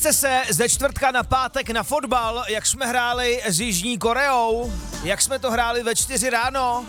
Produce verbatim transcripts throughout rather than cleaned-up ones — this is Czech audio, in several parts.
jste se ze čtvrtka na pátek na fotbal, jak jsme hráli s Jižní Koreou, jak jsme to hráli ve čtyři ráno?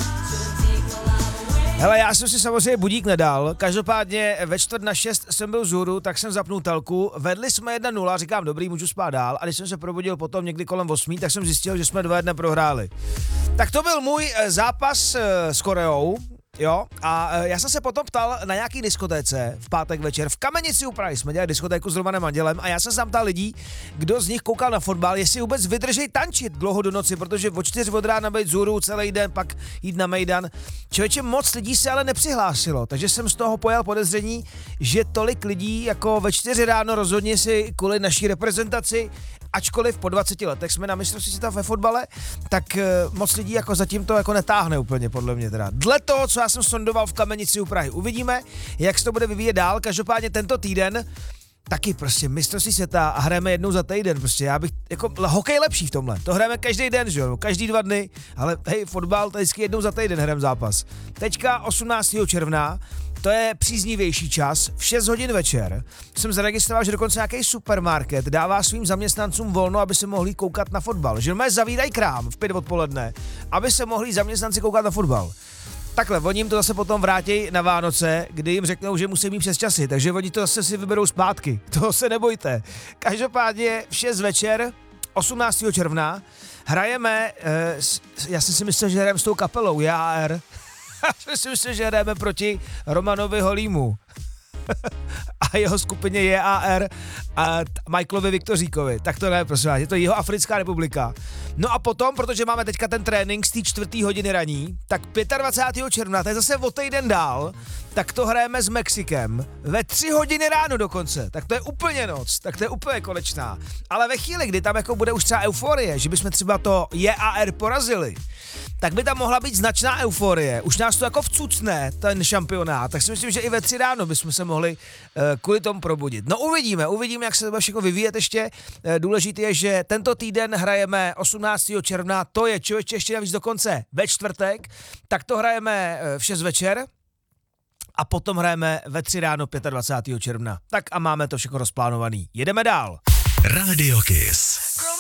Hele, já jsem si samozřejmě budík nedal, každopádně ve čtvrt na šest jsem byl vzhůru, tak jsem zapnul telku, vedli jsme jedna nula, říkám dobrý, můžu spát dál, a když jsem se probudil potom někdy kolem osmi, tak jsem zjistil, že jsme dva jedna prohráli. Tak to byl můj zápas s Koreou, jo, a já jsem se potom ptal na nějaký diskotéce v pátek večer, v Kamenici u Prahy jsme dělali diskotéku s Romanem Andělem a já jsem se tam ptal lidí, kdo z nich koukal na fotbal, jestli vůbec vydrží tančit dlouho do noci, protože od čtyři od rána být vzhůru celý den, pak jít na mejdan. Člověče, moc lidí se ale nepřihlásilo, takže jsem z toho pojal podezření, že tolik lidí jako ve čtyři ráno rozhodně si kvůli naší reprezentaci, ačkoliv po dvaceti letech jsme na mistrovství světa ve fotbale, tak uh, moc lidí jako zatím to jako netáhne úplně, podle mě teda. Dle toho, co já jsem sondoval v Kamenici u Prahy. Uvidíme, jak se to bude vyvíjet dál. Každopádně tento týden taky prostě mistrovství světa a hrajeme jednou za týden. Prostě já bych, jako hokej lepší v tomhle. To hrajeme každý den, že jo, každý dva dny, ale hej, fotbal, to vždycky jednou za týden hrajeme zápas. Teďka osmnáctého června, to je příznivější čas, v šest hodin večer jsem zaregistroval, že dokonce nějaký supermarket dává svým zaměstnancům volno, aby se mohli koukat na fotbal. Že mě zavírají krám v pět odpoledne, aby se mohli zaměstnanci koukat na fotbal. Takhle, oni jim to zase potom vrátí na Vánoce, kdy jim řeknou, že musí mít přes časy, takže oni to zase si vyberou zpátky. Toho se nebojte. Každopádně v šest večer, osmnáctého června, hrajeme, eh, já jsem si myslel, že hrajeme s tou kapelou J A R. Já si myslím, že hrajeme proti Romanovi Holímu a jeho skupině J A R a Michaelovi Viktoříkovi. Tak to ne, prosím vás, je to Jihoafrická republika. No a potom, protože máme teďka ten trénink z té čtvrtý hodiny raní, tak dvacátého pátého června, to je zase o týden dál, tak to hrajeme s Mexikem ve tři hodiny ráno dokonce. Tak to je úplně noc, tak to je úplně konečná. Ale ve chvíli, kdy tam jako bude už třeba euforie, že bychom třeba to J A R porazili, tak by tam mohla být značná euforie. Už nás to jako vcucne, ten šampionát. Tak si myslím, že i ve tři ráno bychom se mohli uh, kvůli tomu probudit. No uvidíme, uvidíme, jak se to bude všechno vyvíjet ještě. Uh, důležité je, že tento týden hrajeme osmnáctého června, to je člověče ještě navíc dokonce ve čtvrtek, tak to hrajeme uh, v šest večer a potom hrajeme ve tři ráno dvacátého pátého června. Tak a máme to všechno rozplánovaný. Jedeme dál. Radio Kiss.